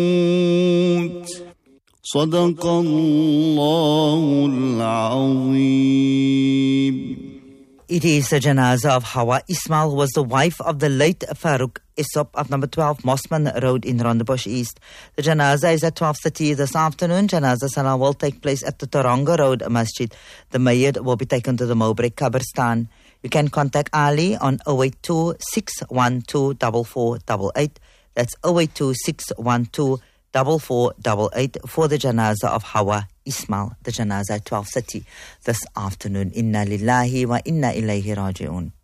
صدق الله العظيم. It is the janazah of Hawa Ismail, who was the wife of the late Farouk Isop of number 12 Mossman Road in Rondebosch East. The janazah is at 12:30 this afternoon. Janazah Salah will take place at the Taronga Road Masjid. The Mayyid will be taken to the Mowbray Qabristan. You can contact Ali on 082 612 4488. That's 082 612 4488 for the janazah of Hawa Ismail. The janazah at 12:30 this afternoon. Inna lillahi wa inna ilayhi raji'un.